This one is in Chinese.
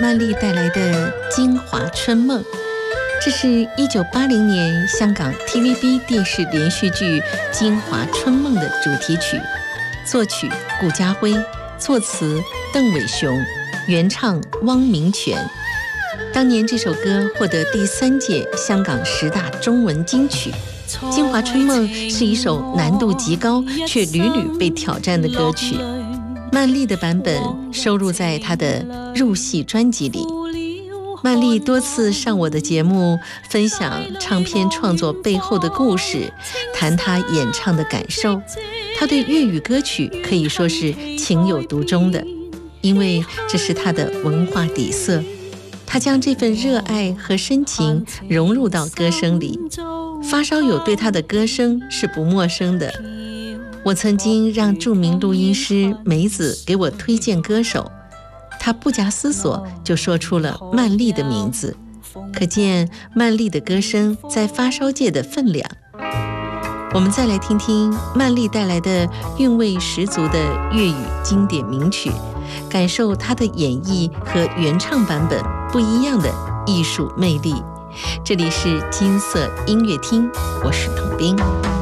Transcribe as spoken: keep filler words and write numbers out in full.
曼丽带来的《京华春梦》，这是一九八零年香港 T V B 电视连续剧《京华春梦》的主题曲，作曲顾嘉辉，作词邓伟雄，原唱汪明荃。当年这首歌获得第三届香港十大中文金曲。《京华春梦》是一首难度极高却屡屡被挑战的歌曲。曼丽的版本收录在她的入戏专辑里。曼丽多次上我的节目，分享唱片创作背后的故事，谈她演唱的感受。她对粤语歌曲可以说是情有独钟的，因为这是她的文化底色。她将这份热爱和深情融入到歌声里。发烧友对她的歌声是不陌生的。我曾经让著名录音师梅子给我推荐歌手，她不假思索就说出了曼丽的名字，可见曼丽的歌声在发烧界的分量。我们再来听听曼丽带来的韵味十足的粤语经典名曲，感受她的演绎和原唱版本不一样的艺术魅力。这里是金色音乐厅，我是童冰。